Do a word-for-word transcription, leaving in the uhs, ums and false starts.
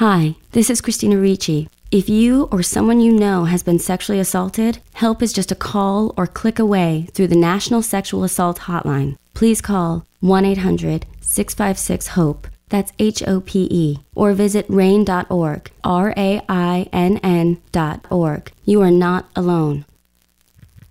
Hi, this is Christina Ricci. If you or someone you know has been sexually assaulted, help is just a call or click away through the National Sexual Assault Hotline. Please call one eight hundred six five six HOPE, that's H O P E, or visit rain dot org, R A I N N dot org. You are not alone.